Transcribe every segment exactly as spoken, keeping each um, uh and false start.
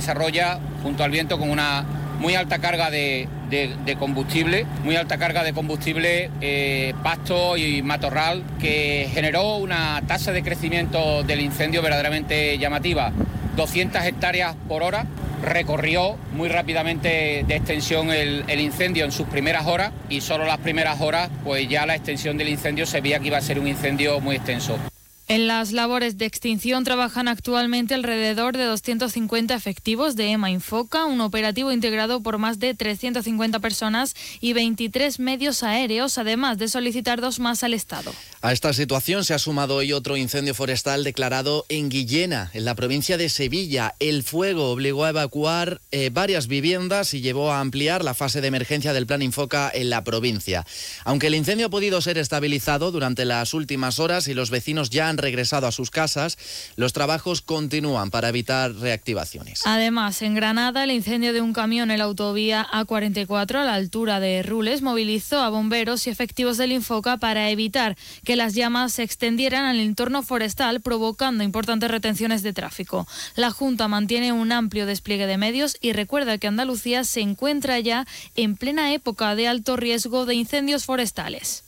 desarrolla junto al viento con una muy alta carga de, de, de combustible, muy alta carga de combustible, eh, pasto y matorral, que generó una tasa de crecimiento del incendio verdaderamente llamativa, doscientas hectáreas por hora. Recorrió muy rápidamente de extensión el, el incendio en sus primeras horas y solo las primeras horas pues ya la extensión del incendio se veía que iba a ser un incendio muy extenso. En las labores de extinción trabajan actualmente alrededor de doscientos cincuenta efectivos de EMA Infoca, un operativo integrado por más de trescientas cincuenta personas y veintitrés medios aéreos, además de solicitar dos más al Estado. A esta situación se ha sumado hoy otro incendio forestal declarado en Guillena, en la provincia de Sevilla. El fuego obligó a evacuar eh, varias viviendas y llevó a ampliar la fase de emergencia del Plan Infoca en la provincia. Aunque el incendio ha podido ser estabilizado durante las últimas horas y los vecinos ya han regresado a sus casas, los trabajos continúan para evitar reactivaciones. Además, en Granada, el incendio de un camión en la autovía A cuarenta y cuatro a la altura de Rules movilizó a bomberos y efectivos del Infoca para evitar que las llamas se extendieran al entorno forestal, provocando importantes retenciones de tráfico. La Junta mantiene un amplio despliegue de medios y recuerda que Andalucía se encuentra ya en plena época de alto riesgo de incendios forestales.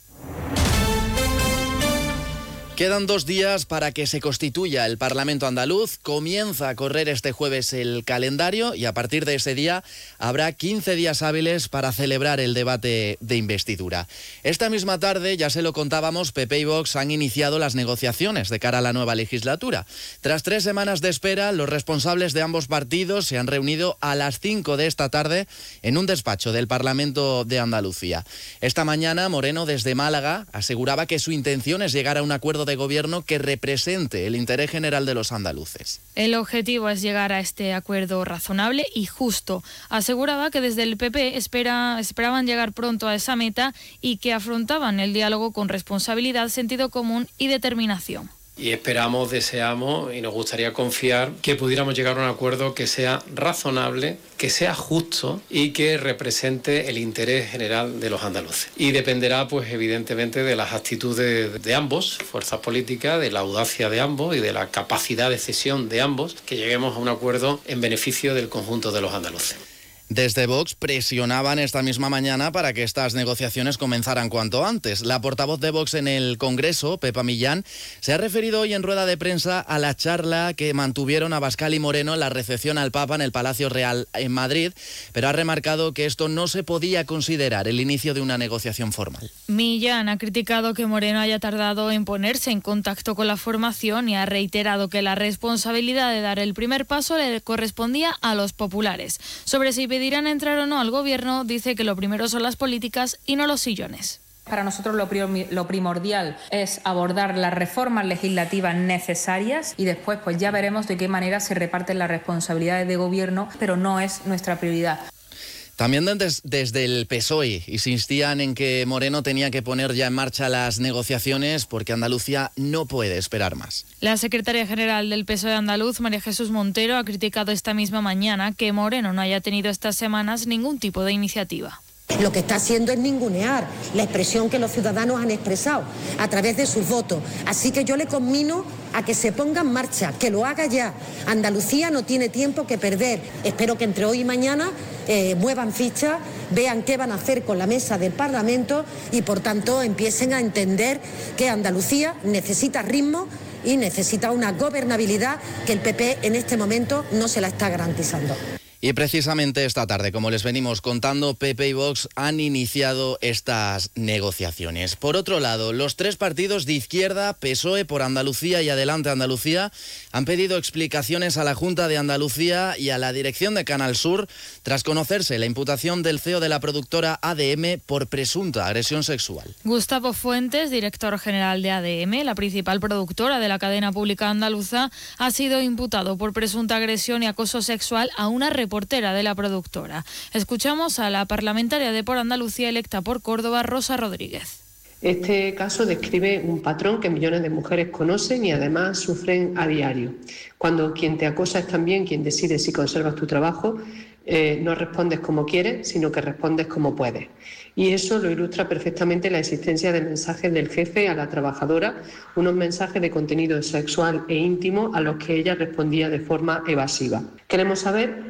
Quedan dos días para que se constituya el Parlamento andaluz. Comienza a correr este jueves el calendario y a partir de ese día habrá quince días hábiles para celebrar el debate de investidura. Esta misma tarde, ya se lo contábamos, P P y Vox han iniciado las negociaciones de cara a la nueva legislatura. Tras tres semanas de espera, los responsables de ambos partidos se han reunido a las cinco de esta tarde en un despacho del Parlamento de Andalucía. Esta mañana, Moreno, desde Málaga, aseguraba que su intención es llegar a un acuerdo de de gobierno que represente el interés general de los andaluces. El objetivo es llegar a este acuerdo razonable y justo. Aseguraba que desde el P P espera, esperaban llegar pronto a esa meta y que afrontaban el diálogo con responsabilidad, sentido común y determinación. Y esperamos, deseamos y nos gustaría confiar que pudiéramos llegar a un acuerdo que sea razonable, que sea justo y que represente el interés general de los andaluces. Y dependerá, pues evidentemente, de las actitudes de ambos, fuerzas políticas, de la audacia de ambos y de la capacidad de cesión de ambos, que lleguemos a un acuerdo en beneficio del conjunto de los andaluces. Desde Vox presionaban esta misma mañana para que estas negociaciones comenzaran cuanto antes. La portavoz de Vox en el Congreso, Pepa Millán, se ha referido hoy en rueda de prensa a la charla que mantuvieron Abascal y Moreno en la recepción al Papa en el Palacio Real en Madrid, pero ha remarcado que esto no se podía considerar el inicio de una negociación formal. Millán ha criticado que Moreno haya tardado en ponerse en contacto con la formación y ha reiterado que la responsabilidad de dar el primer paso le correspondía a los populares. Sobre si pedirán entrar o no al gobierno, dice que lo primero son las políticas y no los sillones. Para nosotros lo, pri- lo primordial es abordar las reformas legislativas necesarias y después pues ya veremos de qué manera se reparten las responsabilidades de gobierno, pero no es nuestra prioridad. También des, desde el P S O E insistían en que Moreno tenía que poner ya en marcha las negociaciones porque Andalucía no puede esperar más. La secretaria general del P S O E andaluz, María Jesús Montero, ha criticado esta misma mañana que Moreno no haya tenido estas semanas ningún tipo de iniciativa. Lo que está haciendo es ningunear la expresión que los ciudadanos han expresado a través de sus votos. Así que yo le conmino a que se ponga en marcha, que lo haga ya. Andalucía no tiene tiempo que perder. Espero que entre hoy y mañana eh, muevan ficha, vean qué van a hacer con la mesa del Parlamento y por tanto empiecen a entender que Andalucía necesita ritmo y necesita una gobernabilidad que el P P en este momento no se la está garantizando. Y precisamente esta tarde, como les venimos contando, P P y Vox han iniciado estas negociaciones. Por otro lado, los tres partidos de izquierda, P S O E, Por Andalucía y Adelante Andalucía, han pedido explicaciones a la Junta de Andalucía y a la dirección de Canal Sur tras conocerse la imputación del C E O de la productora A D M por presunta agresión sexual. Gustavo Fuentes, director general de A D M, la principal productora de la cadena pública andaluza, ha sido imputado por presunta agresión y acoso sexual a una reportera de la productora. Escuchamos a la parlamentaria de Por Andalucía electa por Córdoba, Rosa Rodríguez. Este caso describe un patrón que millones de mujeres conocen y además sufren a diario. Cuando quien te acosa es también quien decide si conservas tu trabajo, eh, no respondes como quieres, sino que respondes como puedes. Y eso lo ilustra perfectamente la existencia de mensajes del jefe a la trabajadora, unos mensajes de contenido sexual e íntimo a los que ella respondía de forma evasiva. Queremos saber